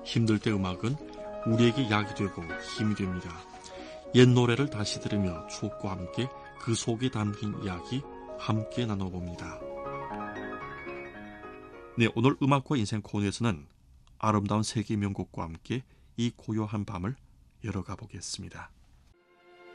힘들 때 음악은 우리에게 약이 되고 힘이 됩니다. 옛 노래를 다시 들으며 추억과 함께 그 속에 담긴 이야기 함께 나눠봅니다. 네, 오늘 음악과 인생 코너에서는 아름다운 세계 명곡과 함께 이 고요한 밤을 열어가 보겠습니다.